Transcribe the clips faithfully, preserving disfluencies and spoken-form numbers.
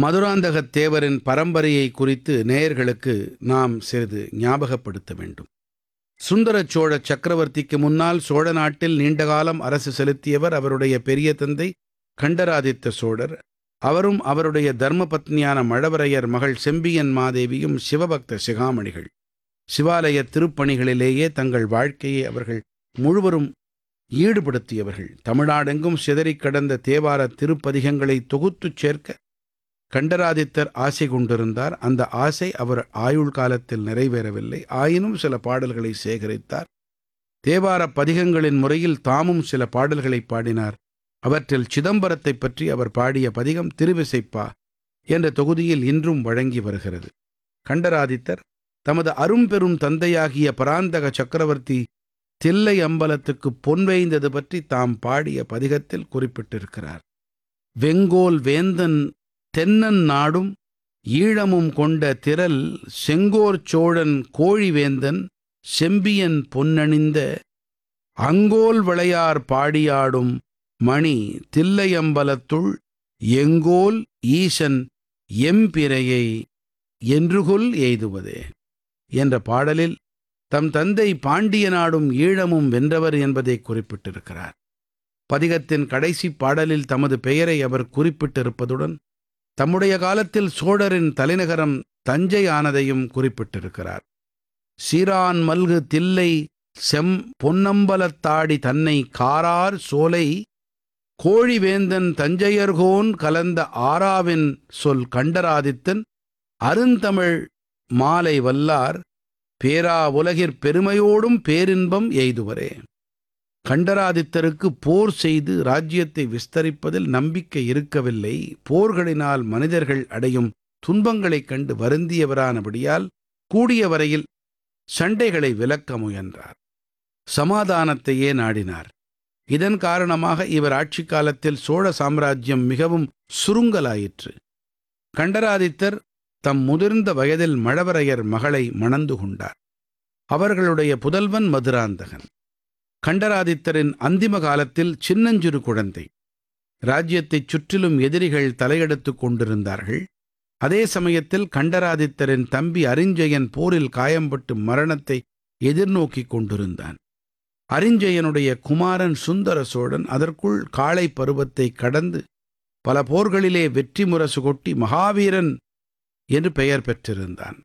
மதுராந்தகத் தேவரின் பரம்பரையை குறித்து நேயர்களுக்கு நாம் சிறிது ஞாபகப்படுத்த வேண்டும். சுந்தர சோழ சக்கரவர்த்திக்கு முன்னால் சோழ நாட்டில் நீண்டகாலம் அரசு செலுத்தியவர் அவருடைய பெரிய தந்தை கண்டராதித்த சோழர். அவரும் அவருடைய தர்மபத்னியான மழவரையர் மகள் செம்பியன் மாதேவியும் சிவபக்த சிகாமணிகள். சிவாலய திருப்பணிகளிலேயே தங்கள் வாழ்க்கையை அவர்கள் முழுவரும் ஈடுபடுத்தியவர்கள். தமிழ்நாடெங்கும் சிதறிக் கடந்த தேவார திருப்பதிகங்களை தொகுத்துச் சேர்க்க கண்டராதித்தர் ஆசை கொண்டிருந்தார். அந்த ஆசை அவர் ஆயுள் காலத்தில் நிறைவேறவில்லை. ஆயினும் சில பாடல்களை சேகரித்தார். தேவார பதிகங்களின் முறையில் தாமும் சில பாடல்களை பாடினார். அவற்றில் சிதம்பரத்தை பற்றி அவர் பாடிய பதிகம் திருவிசைப்பா என்ற தொகுதியில் இன்றும் வழங்கி வருகிறது. கண்டராதித்தர் தமது அரும்பெரும் தந்தையாகிய பராந்தக சக்கரவர்த்தி தில்லை அம்பலத்துக்கு பொன் வேய்ந்தது பற்றி தாம் பாடிய பதிகத்தில் குறிப்பிட்டிருக்கிறார். வெங்கோல் வேந்தன் தென்னன் நாடும் ஈழமும் கொண்ட திரள் செங்கோர் சோழன் கோழி வேந்தன் செம்பியன் பொன்னணிந்த அங்கோல் விளையார் பாடியாடும் மணி தில்லையம்பலத்துள் எங்கோல் ஈசன் எம்பிரையை என்றுகொல் எய்துவதே என்ற பாடலில் தம் தந்தை பாண்டிய நாடும் ஈழமும் வென்றவர் என்பதை குறிப்பிட்டிருக்கிறார். பதிகத்தின் கடைசி பாடலில் தமது பெயரை அவர் குறிப்பிட்டிருப்பதுடன் தம்முடைய காலத்தில் சோழரின் தலைநகரம் தஞ்சை ஆனதையும் குறிப்பிட்டிருக்கிறார். சீரான் மல்கு தில்லை செம் பொன்னம்பலத்தாடி தன்னை காரார் சோலை கோழிவேந்தன் தஞ்சையர்கோன் கலந்த ஆராவின் சொல் கண்டராதித்தன் அருந்தமிழ் மாலை வல்லார் பேரா உலகிற் பெருமையோடும் பேரின்பம் எய்துவரே. கண்டராதித்தருக்கு போர் செய்து ராஜ்யத்தை விஸ்தரிப்பதில் நம்பிக்கை இருக்கவில்லை. போர்களினால் மனிதர்கள் அடையும் துன்பங்களைக் கண்டு வருந்தியவரானபடியால் கூடிய வரையில் சண்டைகளை விலக்க முயன்றார். சமாதானத்தையே நாடினார். இதன் காரணமாக இவர் ஆட்சி காலத்தில் சோழ சாம்ராஜ்யம் மிகவும் சுருங்கலாயிற்று. கண்டராதித்தர் தம் முதிர்ந்த வயதில் மழவரையர் மகளை மணந்து கொண்டார். அவர்களுடைய புதல்வன் மதுராந்தகன். கண்டராதித்தரின் அந்திம காலத்தில் சின்னஞ்சிறு குழந்தை. ராஜ்யத்தைச் சுற்றிலும் எதிரிகள் தலையெடுத்துக் கொண்டிருந்தார்கள். அதே சமயத்தில் கண்டராதித்தரின் தம்பி அரிஞ்சயன் போரில் காயம்பட்டு மரணத்தை எதிர்நோக்கிக் கொண்டிருந்தான். அரிஞ்சயனுடைய குமாரன் சுந்தர சோழன் அதற்குள் காளை பருவத்தை கடந்து பல போர்களிலே வெற்றி முரசு கொட்டி மகாவீரன் என்று பெயர் பெற்றிருந்தான்.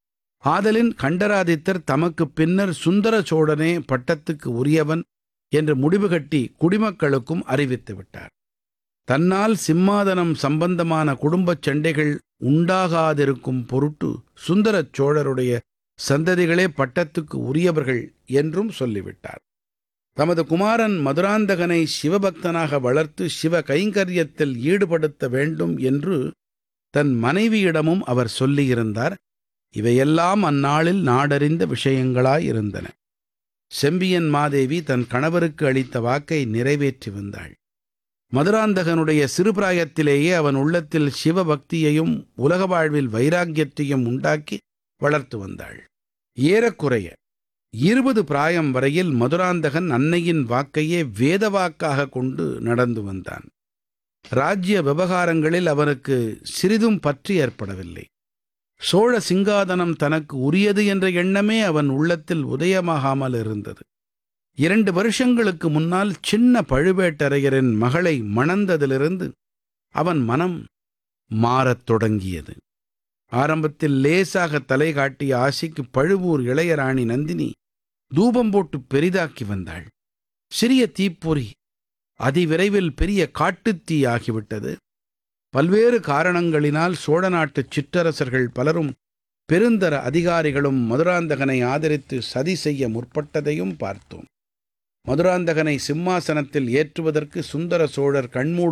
ஆதலின் கண்டராதித்தர் தமக்கு பின்னர் சுந்தர சோழனே பட்டத்துக்கு உரியவன் என்று முடிவு கட்டி குடிமக்களுக்கும் அறிவித்து விட்டார். தன்னால் சிம்மாதனம் சம்பந்தமான குடும்பச் சண்டைகள் உண்டாகாதிருக்கும் பொருட்டு சுந்தர சோழருடைய சந்ததிகளே பட்டத்துக்கு உரியவர்கள் என்றும் சொல்லிவிட்டார். தமது குமாரன் மதுராந்தகனை சிவபக்தனாக வளர்த்து சிவ கைங்கரியத்தில் ஈடுபடுத்த வேண்டும் என்று தன் மனைவியிடமும் அவர் சொல்லியிருந்தார். இவையெல்லாம் அந்நாளில் நாடறிந்த விஷயங்களாயிருந்தன. செம்பியன் மாதேவி தன் கணவருக்கு அளித்த வாக்கை நிறைவேற்றி வந்தாள். மதுராந்தகனுடைய சிறுபிராயத்திலேயே அவன் உள்ளத்தில் சிவபக்தியையும் உலக வாழ்வில் வைராக்கியத்தையும் உண்டாக்கி வளர்த்து வந்தாள். ஏறக்குறைய இருபது பிராயம் வரையில் மதுராந்தகன் அன்னையின் வாக்கையே வேத வாக்காக கொண்டு நடந்து வந்தான். ராஜ்ய விவகாரங்களில் அவனுக்கு சிறிதும் பற்று ஏற்படவில்லை. சோழ சிங்காதனம் தனக்கு உரியது என்ற எண்ணமே அவன் உள்ளத்தில் உதயமாகாமல் இருந்தது. இரண்டு வருஷங்களுக்கு முன்னால் சின்ன பழுவேட்டரையரின் மகளை மணந்ததிலிருந்து அவன் மனம் மாறத் தொடங்கியது. ஆரம்பத்தில் லேசாக தலை காட்டிய ஆசைக்கு பழுவூர் இளையராணி நந்தினி தூபம் போட்டு பெரிதாக்கி வந்தாள். சிறிய தீப்பொறி அதிவிரைவில் பெரிய காட்டுத்தீ ஆகிவிட்டது. பல்வேறு காரணங்களினால் சோழ நாட்டு சிற்றரசர்கள் பலரும் பெருந்தர அதிகாரிகளும் மதுராந்தகனை ஆதரித்து சதி செய்ய முற்பட்டதையும் பார்த்தோம். மதுராந்தகனை சிம்மாசனத்தில் ஏற்றுவதற்கு சுந்தர சோழர் கண்மூடும்